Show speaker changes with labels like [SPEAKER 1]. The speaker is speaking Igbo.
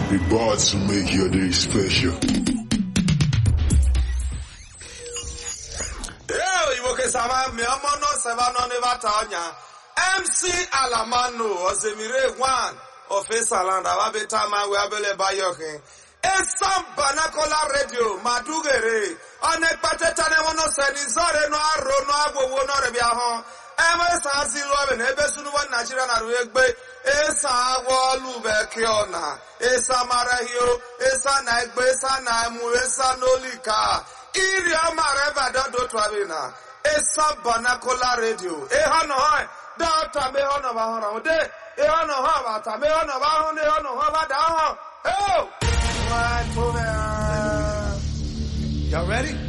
[SPEAKER 1] Be bought to make your day special.
[SPEAKER 2] Sama mi ọmọ náà sẹ́wà náà ní bàtà ọ̀nyà MC Alamano ọ̀sẹ̀mìrè one ọ̀fẹ́sà landa wà bẹ tá a máa wẹ abẹ́lẹ̀ báyọ̀ kẹ́ Esam Banakola Radio Madugere ọ̀nà ìpàtẹ́tà ní wọn náà sẹ́ni zọ́ọ̀rẹ́ náà àrò náà àgbòwò náà rẹ̀ bí ahọ́n ẹ̀mọ́ ẹ̀sà àti ìlú ọ̀bẹ̀ náà ẹ̀bẹ̀ sunu wọn Nàìjíríà náà rẹ̀ gbé ẹ̀sà wọ́ọ̀lù bẹ̀ kí ọ̀nà ẹ̀sà marahio ẹ̀sà náà ẹgbẹ́ ẹ̀sà náà ẹ̀mú ẹ̀sà n'olíkà ìrì ọmọ rẹ̀ bàdọ́ dòtò àbínà. Esa Banakola Radio. Ehano hai. Data me hono ba hono de. Ehano ha ba ta me hono ba hono ehano ha ba da ho. Oh. Y'all ready?